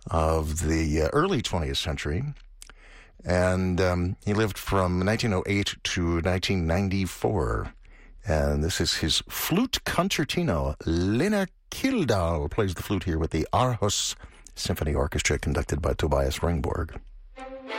of the early 20th century. And he lived from 1908 to 1994. And this is his flute concertino. Lena Kildahl plays the flute here with the Aarhus Symphony Orchestra, conducted by Tobias Ringborg.